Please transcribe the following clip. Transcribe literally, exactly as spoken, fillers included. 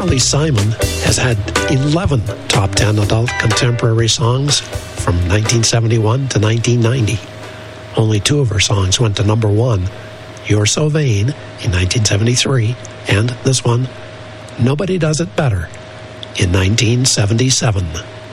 Carly Simon has had eleven top ten adult contemporary songs from nineteen seventy-one to nineteen ninety. Only two of her songs went to number one, You're So Vain in nineteen seventy-three, and this one, Nobody Does It Better, in nineteen seventy-seven.